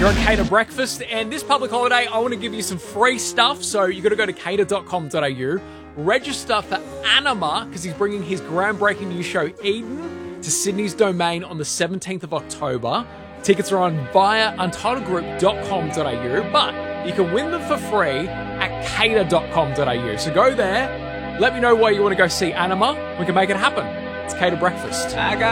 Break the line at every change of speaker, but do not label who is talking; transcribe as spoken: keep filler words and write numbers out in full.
You're on Cater Breakfast, and this public holiday, I want to give you some free stuff. So you got to go to cater dot com dot a u, register for Anima, because he's bringing his groundbreaking new show, Eden, to Sydney's Domain on the seventeenth of October. Tickets are on via untitled group dot com dot a u, but you can win them for free at cater dot com dot a u. So go there, let me know why you want to go see Anima. We can make it happen. It's Cater Breakfast.
I got